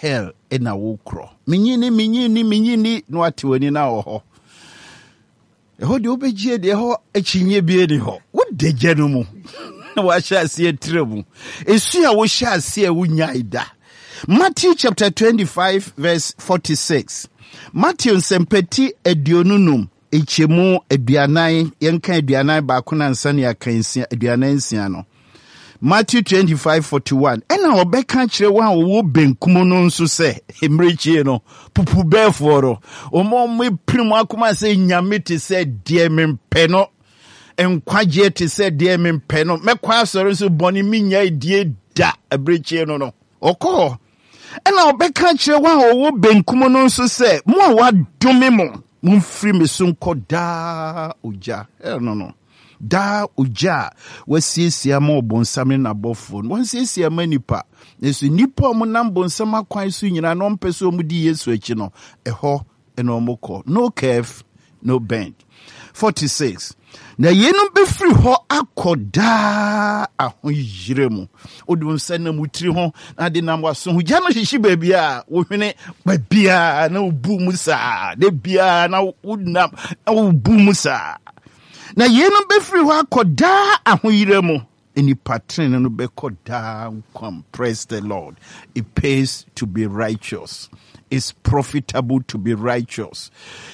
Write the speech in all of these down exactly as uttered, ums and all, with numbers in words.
hell ena wokro. Minyini, minyini, minyini, no atiweni na oho. Eho di obejie de ho echinye bie ni ho. Wo deje no mu. Wa sha sie tremu. Esu a wo sha sie wunya ida. Matthew chapter twenty-five verse forty-six. Matthew sempeti edionunum echemu eduanan yenka eduanan ba kuna nsa ne akansia eduanan nsia no. Matthew twenty-five forty-one. Ena obeka kire wa wo benkum no nso se emrechie no pupu beforo omo me primu akoma se nyame te se die mempe no enkwaje te se die mempe no mekwa asoro so boni minya die da ebrechie no no okọ ena obeka kire wa wo benkum no nso se mo a wadome mo mumfiri me so nkoda oja eh no no da uja wasiesia ma obonsam na bofo wasiesia ma nipa yesu nipa om nam bonsam akwan so nyina no mpeso om di Yesu achi no eho eno omokọ no curve no bend. forty-six. Na yenum befiri ho akoda ahoyiremu odun sana mutiri ho na de nam waso hugya no hihyi baabia wo hwene baabia na obu musa de bia na wudnam na obu musa na yenum befiri ho akoda ahoyiremu eni pattern no be koda come. Praise the Lord. It pays to be righteous. It's profitable to be righteous.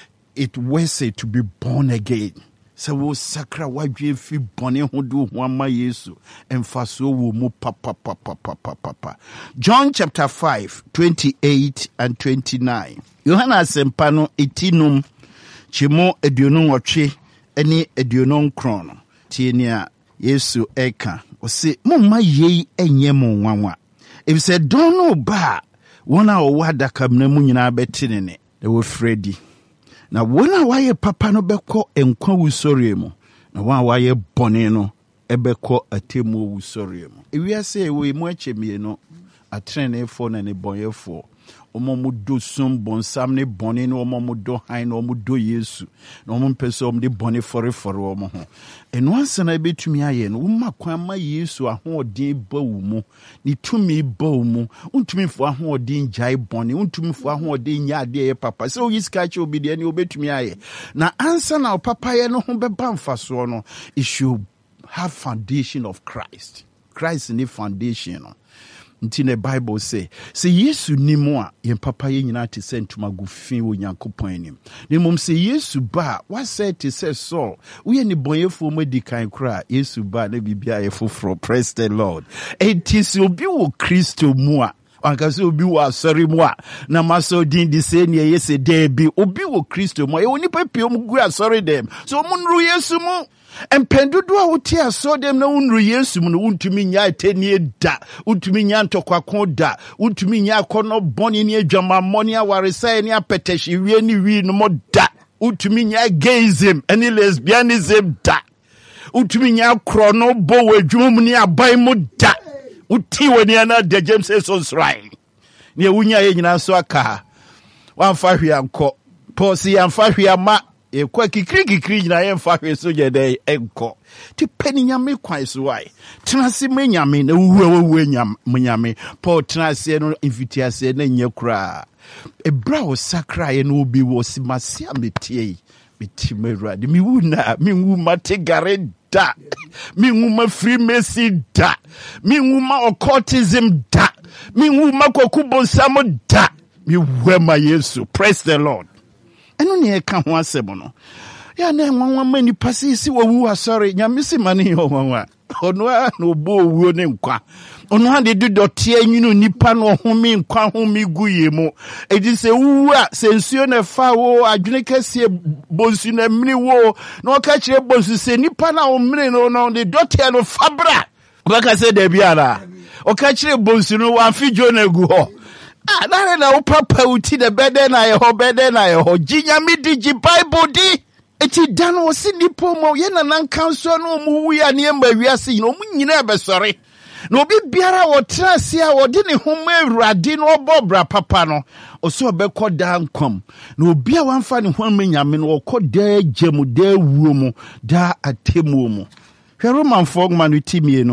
It worth it to be born again. So wo sakra wadwe fi bone hodo ho ama Yesu emfaso wo mu papa papa papa papa. John chapter five twenty-eight and twenty-nine. Yohana sempa no etinum chimo eduonu otwe eni eduonu nkron. Tienia Yesu eka ose mumma yei enye mo nwanwa. If said don't know ba wona o wada kamna mu nyina betinene they were Freddy. Na wona waye papa no beko enkwa wusori mu na wa waye bone no ebeko atemu wusori mu ewiase ewe mu achemie no atrenefo na ne bonyefo omomu do sum bonsam ne bone no omomu do han no omomu do Yesu na omomu peso omomu de bone fore fore omo ho eno ansana betumi aye no woma kwan ma Yesu ahodin ba wu mu ni tumi ba wu mu untumi fo ahodin jai bone untumi fo ahodin nya ade ye papa so yiska che obi de ne obetumi aye na ansana papa ye no ho beba mfaso no it should have foundation of Christ. Christ ni foundation no. Nti the Bible say, say Yesu ni mo a yen papa ye nyina te se ntuma gu fin wo Nyankopon anim. Ne mom say Yesu ba, what say te say so, we ni bonyefo mo di kan kra, Yesu ba na bibia ye foforo. Praise the Lord. It is obi wo Kristo mu a anka se obi wo asori mu a na maso din di se ne ye se debi obi wo Kristo mu e oni papie mu gu asori dem. So mo nru Yesu mu empendudu a wote aso dem na unru Yesu mu no untumi nya atenie da untumi nya ntokwa da untumi nya akono boni ne adwama moni awaresa ne apeteshi wie ni wi no mo da untumi nya gayism any lesbianism da untumi nya krono bo wadwum ne abai mu da uti woni ana de James says right ne wunya ye nyina so aka wamfa hwe anko posi amfa hwe ama e kwa kikiri kikiri na ye mfa hwe so je de enko ti pani nyame kwan so wai tenase me nyame na wuwa wuwa nyame nyame Paul tenase no invitiase na nya kura e bra o sakra ye no obi wo simase ametie meti mewra de mi wuna mi wu mate gare da mi wu ma freemason da mi wu ma occultism da mi wu ma kokubonsam da mi wu ma Yesu. Praise the Lord. Eno ne e ka ho asebo no ya na nwanwa mani pasisi wo wu asori nyame se mane yo nwanwa ono a no bo wu ne nkwa ono ha de dodote anyunu nipa no home nkwa home guye mu edi se wu a se nsuo na fa wo adwene kase bonsu na mini wo no ka kire bonsu se nipa na o mini no no de dote no fabra o ka se de bia na o ka kire bonsu no wa fijo na gu ho ah na na o papa uti de bede na ye ho bede na ye ho ginya mi di gi Bible di eti dan o si nipo mo ye na nan kanso no mu wu ya ne mba wiase no mu nyina be sore na obi biara wo trase a wo de ne ho ma Awurade no obobra papa no o so be koda nkwam na obi a wanfa ne ho ma nyame no o koda gemu da wuo mu da atemu mu hwe Roman fog manu timie no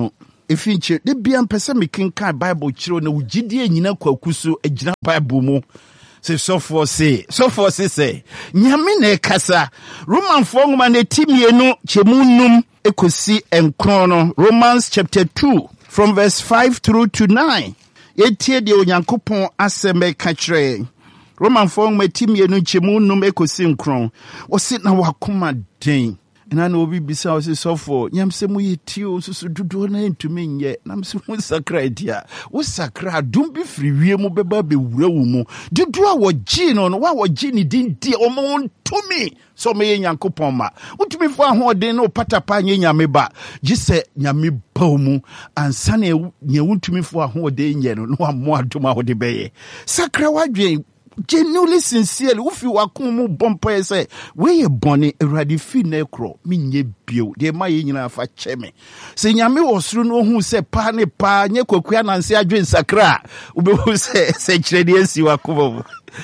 efinche de bia mpese mekenkan Bible chiro na wugidie nyina kwakuso agina Bible mu. Se so for say, so for say say. Nyame na ekasa. Roman fongma na timienu chemunum ekosi enkrono. Romans chapter two from verse five through to nine. Yetie de Onyankopon aseme ka kire. Roman fongma timienu chemunum ekosi enkron. Osi na wakoma den. Na na obi bisa o se so for nyamse mu yetio susu dudu na ntumi nye namse mu sakra dia wo sakra dum bi firi wie mu beba be wura wo mu dudu a wo gi no no wa wo gi ni din di o mo ntumi so me Nyankopon ma utumi fo ahoden no patapa nye nyame ba gise nyame ba mu ansa na nye utumi fo ahoden nye no no amo adoma wo de beye sakra wadwen genuinely sincerely ufi wakumu bompa ese we boni eradi fi nekro minye bio de ma ye nyina fa cheme se nyame wosuru no hu se pa ne pa nye kwakua nanse adwen sakra ube hu se se kiredi esi wakumu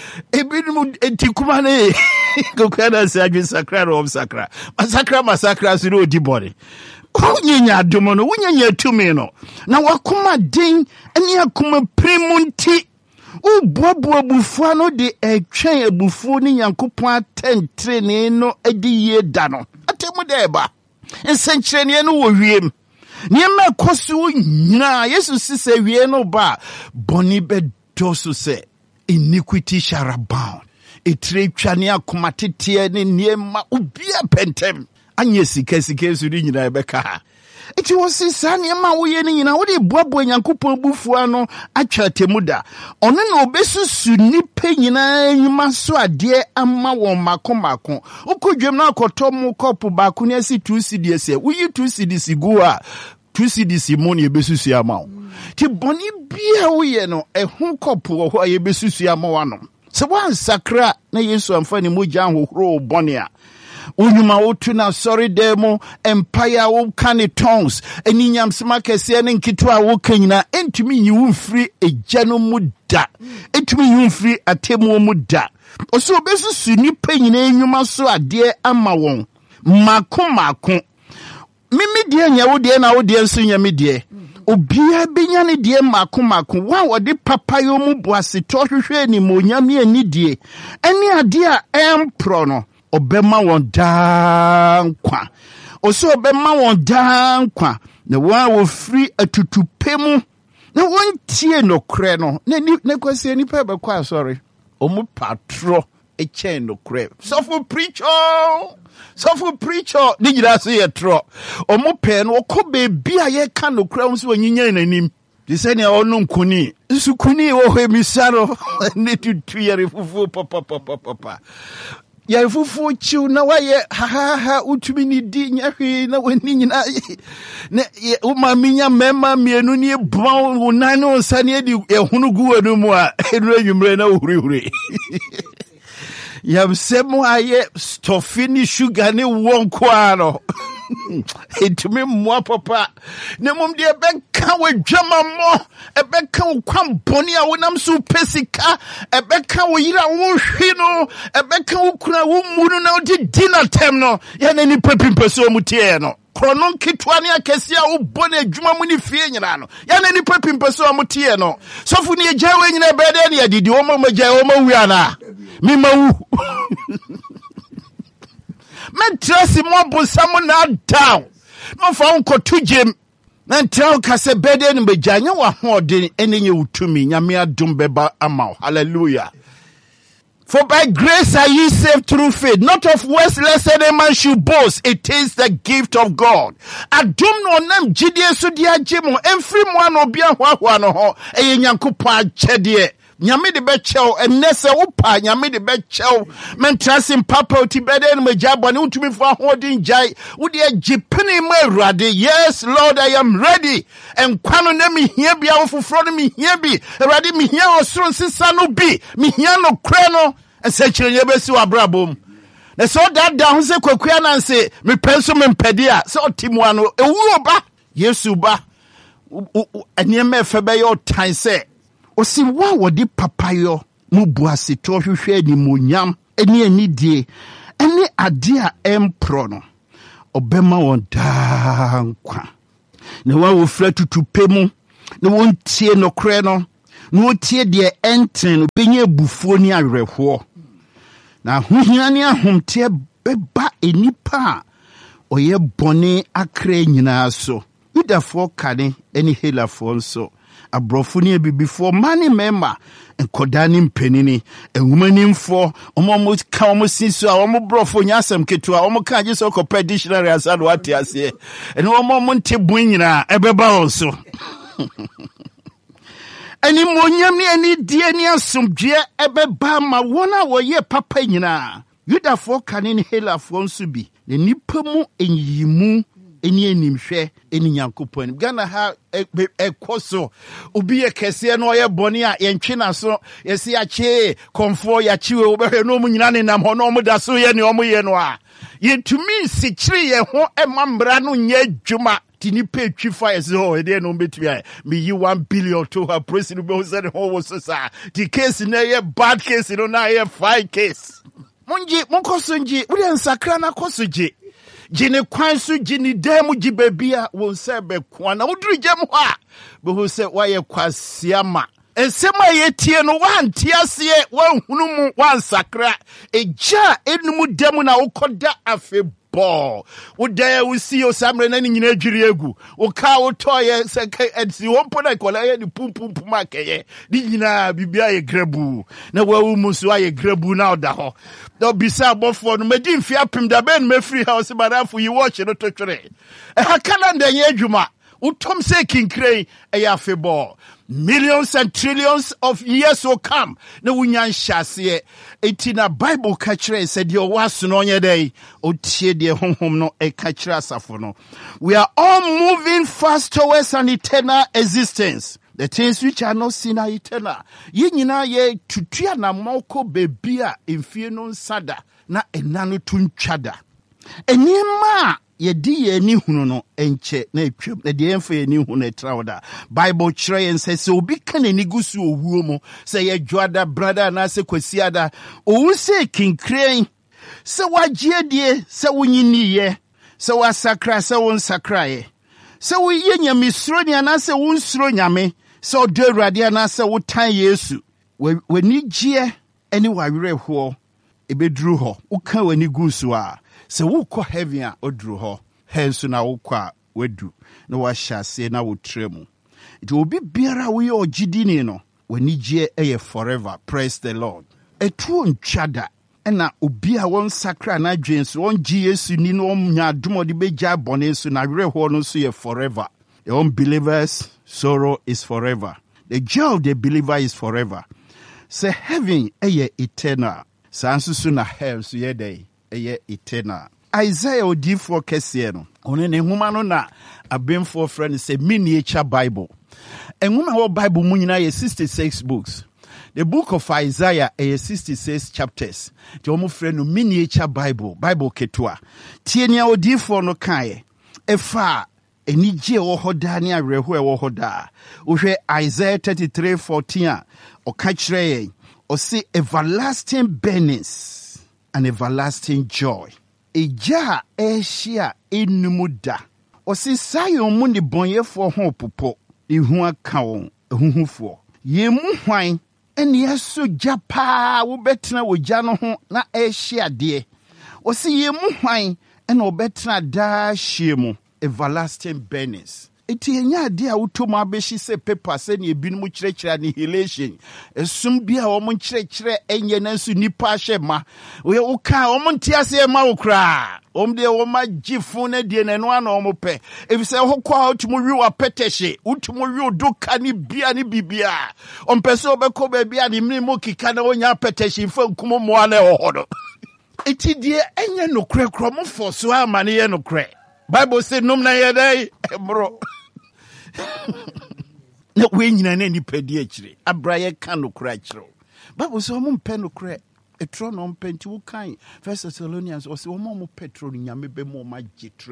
ebinu entikuma ne kwakua nanse adwen sakra ro sakra masakra masakra suru odi boni unyenya adomo no unyenya tumi no na wakuma din eni akuma primunti Ubuabu abufuo no de etwen abufuo ni Nyankopon atentrene no edi ye da no atemu de ba nsenkyerene no wo wiem niema koso nyina Yesu sise wie no ba boni be doso se iniquity shall abound etre twane akoma tete ne niema ubia pentem anye sika sika su ni nyina ebeka Iti wasi sani ema uye ni nyina wadi buabu Nyankopon bufu ano atwa temuda. Ono na obesu sunipe nyina nyuma so ade ama won mako mako. Uko dwem na akoto mu kopu baako ne asi two C D ese. Uyi two C D sigu a two C D simoni ebesu su ama wo. Ti boni bia uye no ehun kopu wo ho ebesu su ama wano. Se wan sakra na Yesu amfa ni mogya hohoro boni a Unyuma utu na sorry demo empire wo kane tongues eni nyamsema kese ne nkitwa wo kanyina entumi nyi free ejano muda entumi nyi free atemu muda oso obesu suni panyina enyuma so ade ama won mako mako mimi die nya wo die na wo die nso nya me die obia benya ne die mako mako wa wode papayo mu boase to hwehwe ni monyame ani die eni ade a empro no obema won dankwa oso obema won dankwa na wa wo free atutupemu na won tie no kre no na ne kwase ni pa be kwa sorry omu patro e chen no kre so for preacher so for preacher ni gira so ye tro omu pe no ko be bia ye ka no kre so onyinya nanim di se ne onu nkuni nsukuni wo hemisaro ne tutu yare fufu papa papa papa ya fufu chiu na waye ha ha ha utumi ni di nyahwe na wani nyina na uma minya mema mienu ni bon unane onsane di ehunu gu anu mu a enu anwumre na ohuri huri ya msemo aye stofini sugar ni wonko ano etumi mwa papa ne mum de beka wadwama mo ebeka kwam boni a wonam so pesika ebeka wo yira wo hwi no ebeka wo kura wo munu na odi dinner time no ya na ni pepimpeso mu tie no krono kitwa ne akesi a wo boni adwuma mu ni fie nyina no ya na ni pepimpeso mu tie no sofu ne agya we nyina bede ne adidi wo mo magya wo ma wi ana mi ma wu men trust mo bosamu na down no fa unko tujem na ntraw kase bede ni bejanya wa hoden enenye utumi nyame adom beba ama hallelujah. For by grace are ye saved through faith, not of works, lest any man should boast. It is the gift of God. Adom no nam jidie so dia jemo emfiri mo an obi ahwa no ho eye Nyankopon akyede nyame de be chew enese wo pa nyame de be chew mentrasim papa oti bede no majabone utumi fo ahodin jai wo de agipene ma awurade. Yes Lord, I am ready. Enkwano na mi hia bia wo foforo no mi hia bi awurade mi hia osoro nsesa no bi mi hia no kre no ensekirenya besi wa brabom na so that down se kwakua na nse me penso me mpede a so otimu ano ewu oba Yesu ba eniema efebe yo tan se osi wa wodi papayo mu buase to hwehwe ni monyam eni anidie eni ade a empro no obema won dankwa na wa wo fra tutupe mu na won tie no kre no na wo tie de enten no benye bufuo ni awerɛhoɔ na hohia ne ahomte beba enipa oye bɔne akra nyinaa so Yudafoɔ kane eni Helafoɔ nso abrɔfo ne abibifoɔ mane mema nkɔda ne mpanini enhumanimfoɔ ɔmo mo ka ɔmo siso a ɔmo brɔfo nyasɛm keto a ɔmo ka gye sɛ ɔkɔpɛ dictionary asa no ate aseɛ ɛne ɔmo mo nte bun nyinaa ɛbɛba wɔn so ɛni monyam ne ani die ne asomdwe ɛbɛba ma wɔn a wɔyɛ papa nyinaa Yudafoɔ kane ne Helafoɔ nso bi ne nipa mu enyimu eni enimhwɛ eni Nyankopɔn Ghana ha ekoso obi ye kese no ye bɔne a yɛntwe na so yɛsi ache konfo ya chiwe obɛhwɛ no mu nyina ne nam ho no mu da so ye ne omu ye no a yɛtumi nsikyiri ye ho emambra no nye adwuma tini pe twifa yɛsi ho ede no betumi a me yi one billion to her president be say ho wo so sa the case na ye bad case no na ye fine case munji munkoso nji uri nsakra na koso ji Jini kwansu jini demu jibebia wonsebe kwana udru jemu ha buhuse waye kwa siyama ensema yetie no wantiasie wanhunumu wansakra eja enumu demu na ukoda afebo udaya usi osamre na nyina adwiri egu uka utoye seke edsi wompo na kola ye ni pum pum pum akeye di nyina bibia ye grebu na wawu musu aye grebu na oda ho no bisa bofo no medi mfi apem da ben mefri house barafu yi watch no to twere e ha calendar ye adwuma utom se kinkre e ya febo millions and trillions of years will come na wunyan hyase eti na Bible ka kire said your was no nye dey otie de honhom no e ka kire asafo no we are all moving fast towards an eternal existence. The things which are not seen are eternal. Ye nyina ye tutua na moko bebia emfie no nsada na enano tuntwada. Enima ye di ye ni hunu no enche na etwam na de emfa ye ni hunu etrawda. Bible kire yen say se obi kan ani gusu owuo mo say ye dwada brother na se kwasiada owu se kinkren se wagye die se wunyini ye se wasakra se won sakra ye se wo ye nyame suro ni anase wo nsuro nyame se odo awurade anase wo tan Yesu wani gye eni wawerɛhoɔ ebeduru hɔ woka wani gusu a se wo kɔ heaven a oduru hɔ henso na wo kɔ a wadu na wahyase na wo tremu it obi biara wo ye ogidini no wani gye eye forever. Praise the Lord. Etu ntwada ena obi a won sakra na dwenso won gye Yesu ni no nya domode begya bone so na werɛhoɔ no so ye forever. The unbelievers sorrow is forever. The joy of the believer is forever. Say heaven eye eternal. Sansusu na hell so ye day eye eternal. Isaiah odifo kese no one ne huma no na abemfo friend say miniature Bible. Enhuma wo Bible mu nyina ye sixty-six books. The book of Isaiah is sixty-six chapters. The omo friend no miniature Bible, Bible ketua. Tienia odifo no kae. Efa enije wo hoda ni awerɛho e wo hoda. Uhwe Isaiah thirty-three fourteen a ɔka kyerɛ yɛn. Ɔse everlasting burnings and everlasting joy. Eja ehia enumuda. Ɔse Zion mu ne bɔnyɛfo ho popo. Ihu aka wɔn ehuhufo. Yemu hwan eni aso japa wo betena wo gya no ho na ehia de. Ɔse yemu hwan ena obetena da hie mu everlasting burnings. Eti enya ade a wotomo abehi se paper se ne ebinum kyerɛkyerɛ annihilation. Esum bia wo mo kyerɛkyerɛ enye nanso nipa ahye ma. We wo ka wo mo ntiase ma wo kra. Om de wo ma gifo na die na no ana wo mo pɛ. Efise ho kwa otumo wi wa petehye, utumo wi odoka ni bia ni bibia. Om pese obekɔ ba bia ni mnimo kika na wonya petehye fa nkumo mo ana wo hodo. Eti die enye no krekro mo foso amane ye no kre. Bible say num na ye dai emro. Na we nyina na nipadi akire. Abraye ka no kra akire. Bible say omo mpe no kra. Etro no mpenti wo kan First Thessalonians o say omo mo petro nyame be mo ma gitredi.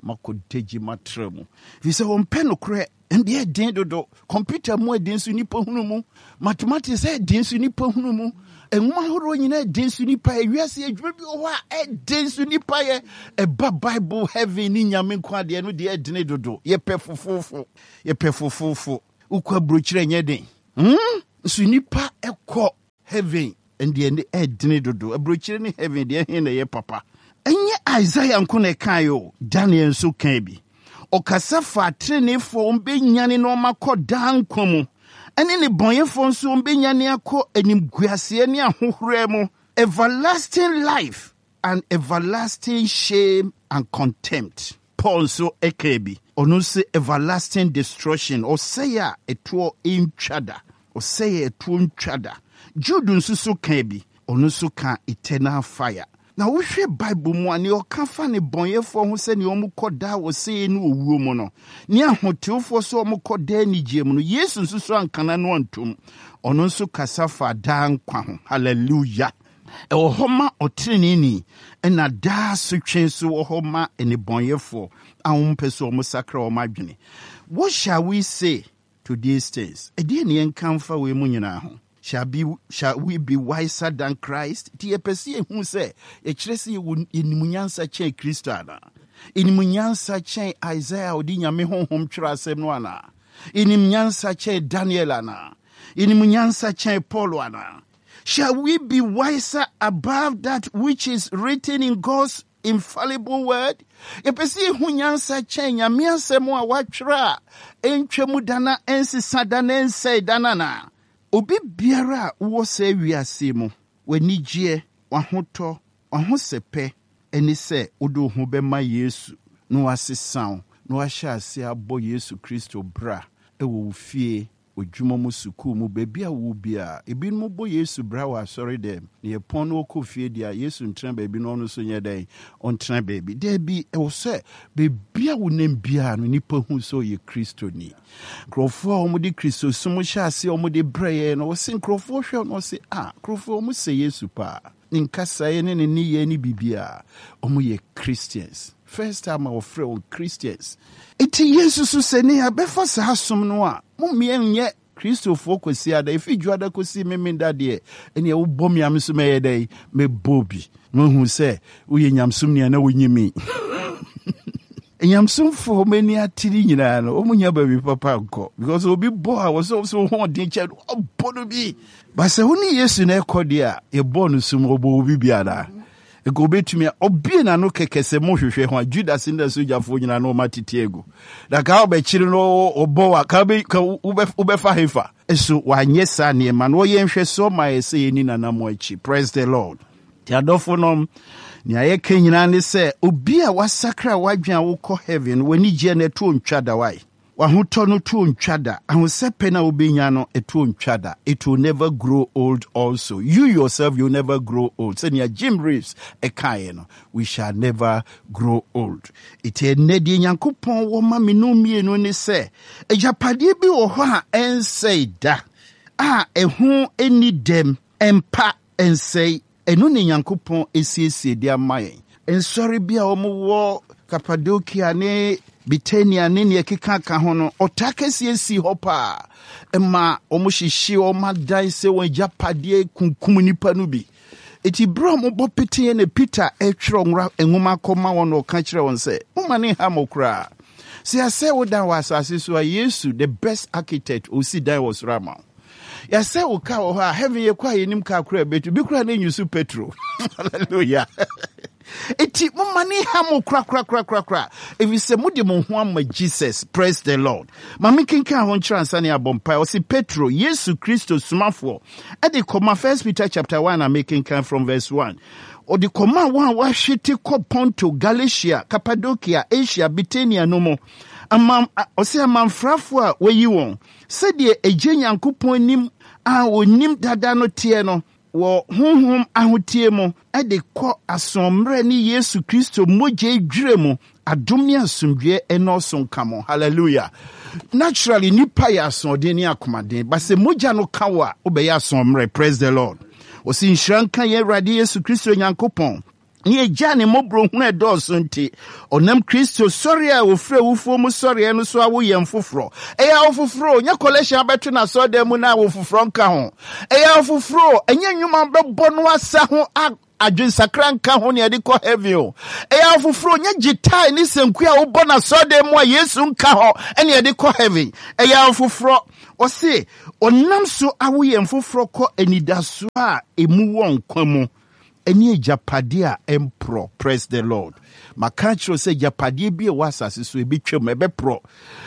makodeji matremu visa ompeno kre ndiye den dodo computer mu edin su nipa hunu mu mathematics edin su nipa hunu mu enwa horo nyina edin su nipa ewiase adwuma bi ho a edin su nipa ye eba bible heaven ni nyame kwa de no de edin dodo ye pefofofo ye pefofofo ukwa brochire nye den hm su nipa ekọ heaven ndiye ne edin dodo brochire ni heaven de hin na ye papa enye Isaiah nkone kan yo Daniel nso kan bi okasa fa trenefo ombenyane no makọ dankwa mu ene ne bonyefo nso ombenyane akọ animguase ne ahohore mu everlasting life and everlasting shame and contempt. Paul so ekebi ono se everlasting destruction o say ya eto intwada o say ya eto ntwada Jude nso so kan bi ono so kan eternal fire. Na wo hwe Bible mu ani o ka fa ne bonyefo ho se ne o mu koda wo se ne owuo mu no ne ahotewfo so o mu koda ni gie mu no Yesu nso so ankana no antum ono nso kasa fa dan kwa ho. Hallelujah. E wo homa otrenini na da so twen so wo homa ene bonyefo ahom peso o mu sakra o madwene. What shall we say to these things? E de ne enkamfa we mu nyina ho. Shall be shall we be wiser than Christ? Ti epesi ehun se e kire se enimunyansa chen Kristo ana. Enimunyansa chen Isaiah odi nyame honhom twere asem no ana. Enimunyansa chen Daniel ana. Enimunyansa chen Paul ana. Shall we be wiser above that which is written in God's infallible word? Epesi ehun nyansa chen nyame asem a watwere entwemu dana ensisa dana ensai dana na. Obi biara wo se wiase mu wanigye wahoto wahosepe eni se odo ho bema Yesu no wasesan no ahya ase abo Yesu Kristo bra ewo fie odwuma mu suku mu bebia wo bia ebi mu bo Yesu bra wa sorry dem ne pon no okofie dia Yesu ntran baabi no no so nyeden on tran baabi de bi e wo se bebia wo nem bia no nipa hu so ye Kristo ni krofo omo de Kristo sumo sha ase omo de breye no wo se krofo hwe no se ah krofo omo se Yesu pa nkasa ye ne ne ye ni bibia omo ye Christians. First time our friend Christians. Iti Yesu so se ne abefa sa asom no a mumie nye Christopher kwesi ada ifi juada kosi memenda de ene wo bom yam so me yedai me bobi no hu se wo ye nyamsum ne na wonyimi nyamsum fo mani atiri nyina no omunya ba bi papa nko because obi bo a wo so so ho de che obo no bi ba se wo ni Yesu na ekode a ye bo no sum obo obi biada ego betumi obie na no kekese mo hwehwe ho Judas nda so jafo nyina no matitiego da ka obechiri no obowa ka be ubefa hefa eso wanyesa ne ma no yenhwe so ma ese yeni na mo achi. Praise the Lord. Ti adofo no ni ayeke nyina ne se obi a wasakra wadwan wo ko heaven wani gye na to ntwada wai wahoto no to ntwada ahosepe na obenya no eto ntwada. It will never grow old also. You yourself you never grow old. Say near Jim Reeves ekaye no we shall never grow old. It enedi nyankopon wo ma me no mienu ne se ejapade bi wo ho a ensei da a ehu eni dem empa ensei enu ne nyankopon esiesie dia mayen ensori bia wo mo wo Cappadocia ne Bitania ne ne keka ka ho no otakesi esi hopa ema omushishi o madan se won japade kunkum nipa no bi eti bro mo bo pete ne Peter etwro nwra enwuma koma won o ka kire won se moma ne ha mokra se ase wo dan wasase so Yesu the best architect o si dan was Rama ya se wo ka wo ha heaven ye kwa yenim ka kra betu bi kra na nyusu Petro. Hallelujah. Eti mumani hamu kra kra kra kra kra. If you say mudi mo ho am Jesus, praise the Lord. Mami kinka ho ntransane abompa o si Petro Yesu Kristo sumafo. E de koma First Peter chapter one and making come from verse one. O de koma one wa hwete ko Ponto, Galatia, Cappadocia, Asia, Bithynia no mo. Amam o se amamfrafo a wayi won. Se de eje Nyankopon nim a onim dada no tie no. Wo honhom ahotie mo e de kɔ asomre ni Yesu Kristo moje dwere mo adom ne asomdwe enoso nka mo. Hallelujah. Naturally nipa ya asode ni akomaden but se moja no kawa obeya asomre. Praise the Lord. O si nhranka ye Awurade Yesu Kristo Nyankopɔn Ni jani mobro hune doso nti. Onam Kristo sorry a wofre wufo mu sorry eno so awo yem foforo. Eya ofoforo nya collection abetu na so dem na wofoforo nka ho. Eya ofoforo enye nwuma bebo no asa ho adwen sakra nka ho ne de ko heavy o. Eya ofoforo nya gitai ni senku a wo bo na so dem a Yesu nka ho ene de ko heavy. Eya ofoforo o se onam so awo yem foforo ko enidaso a emu won kwamu. Eni japadia empro, praise the Lord. Makachro say japadia bi e wasase so ebi twem ebe pro.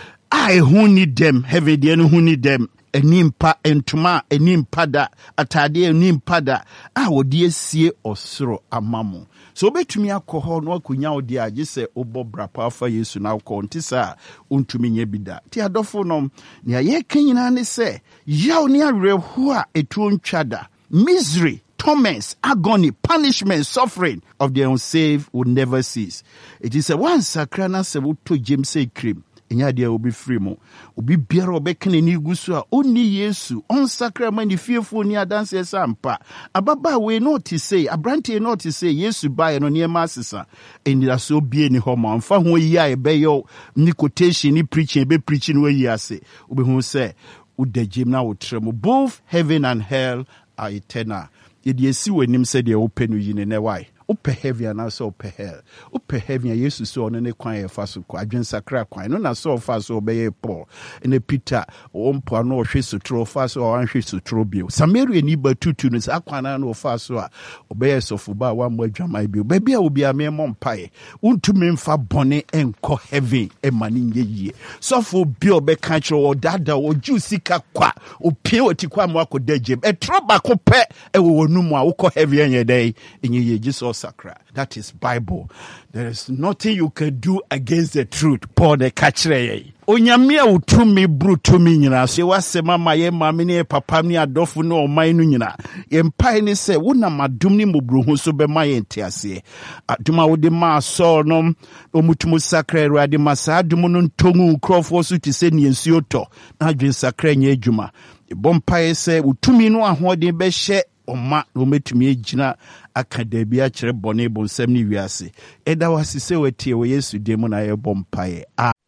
I who need them, heavy the who need them. Enimpa entuma enimpa da atade enimpa da a wodi esie osoro amamo. So betumi akọ no akunya odi age se obo brapa afa Yesu na akọ ntisa untumi nye bida. Ti adofo no ne aye kanyina ne se yaw ne awerhu a etu ntwada. Misery, torments, agony, punishment, suffering of the unsaved will never cease. It is a one sakrana se to James say cream. Enya dia obi free mo. Obi biara obekene ni gusu a oni Yesu on sacrament ni fearful ni adanse sampa. Ababa we not to say, abrante not to say Yesu buy no near masisa. And that so be ni homa. Mfa ho yi a ebe yo ni quotation ni preaching be preaching we yi ase. Obi hu say ude jim na utremo. Both heaven and hell are eternal. Yedi esi wenim se de open no yine ne why. Upe heavy and also upe hell. Upe heavy and Yesu so on ne kwan e fa so kwa adwen sakra kwan no na so fa so obeye Paul ene Peter ompo no hwe sotro fa so wan hwe sotro bio Samaria ni batutu no akwana no fa so a obeye sofuba wa mo adwamai bio ba bia obi amemo mpae untumi mfa bone enko heaven e mani nyeyie sofo bio be ka kiro odada oju sika kwa opie otikwa mo akoda jem e troba ko pe e wo wonumu a wokọ heaven enye dai enye Jesus Sakra. That is Bible. There is nothing you can do against the truth. Paul the catchere. Onyamia utumi brutumi nyina. Se wasema maye mami ne papa ni adofu no omainu nyina. Yempai ni se una madumni mubruhu so be maye ntiase. Atuma wode ma so no omutumu sakra erade masa adumu no ntongu nkrofo so ti se ni ensuo to. Na adwen sakra nya adwuma. Ebompai se utumi no ahoden be hye Oma no metumi agina akadabia kire bone bonsam ni wiase eda wasise wetie we Yesu demu na ye bompae.